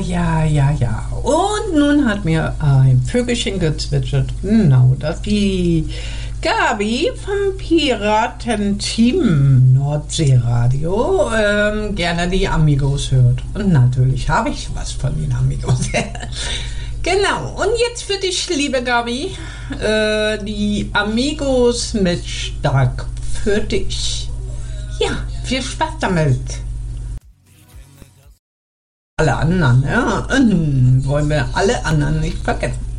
ja. Und nun hat mir ein Vögelchen gezwitschert. Genau, dass die Gabi vom Piratenteam Nordseeradio gerne die Amigos hört. Und natürlich habe ich was von den Amigos. Genau, und jetzt für dich, liebe Gabi, die Amigos mit Stark für dich. Ja, viel Spaß damit. Alle anderen, ja, wollen wir alle anderen nicht vergessen.